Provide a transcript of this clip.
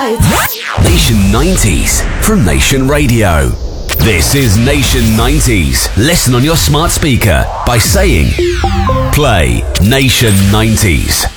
right. Nation 90s from Nation Radio. This is Nation 90s. Listen on your smart speaker by saying, play Nation 90s.